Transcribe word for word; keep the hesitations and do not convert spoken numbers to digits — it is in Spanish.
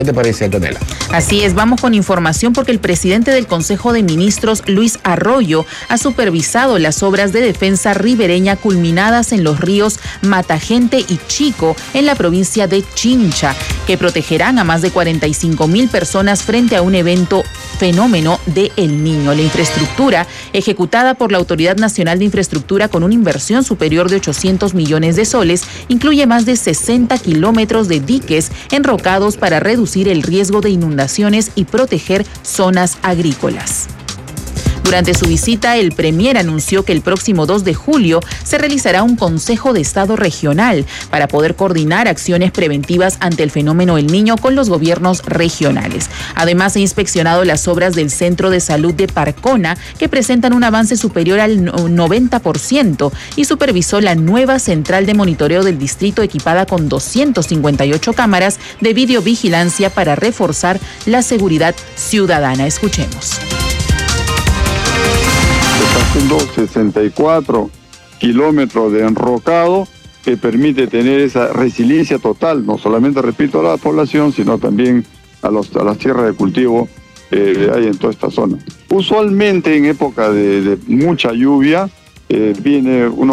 ¿Qué te parece, Antonella? Así es, vamos con información porque el presidente del Consejo de Ministros, Luis Arroyo, ha supervisado las obras de defensa ribereña culminadas en los ríos Matagente y Chico en la provincia de Chincha, que protegerán a más de cuarenta y cinco mil personas frente a un evento fenómeno de El Niño. La infraestructura, ejecutada por la Autoridad Nacional de Infraestructura con una inversión superior de ochocientos millones de soles, incluye más de sesenta kilómetros de diques enrocados para reducir el riesgo de inundaciones y proteger zonas agrícolas. Durante su visita, el Premier anunció que el próximo dos de julio se realizará un Consejo de Estado regional para poder coordinar acciones preventivas ante el fenómeno El Niño con los gobiernos regionales. Además, ha inspeccionado las obras del Centro de Salud de Parcona, que presentan un avance superior al noventa por ciento, y supervisó la nueva central de monitoreo del distrito equipada con doscientas cincuenta y ocho cámaras de videovigilancia para reforzar la seguridad ciudadana. Escuchemos. Se está haciendo sesenta y cuatro kilómetros de enrocado que permite tener esa resiliencia total, no solamente, repito, a la población, sino también a, los, a las tierras de cultivo eh, que hay en toda esta zona. Usualmente en época de, de mucha lluvia eh, viene uno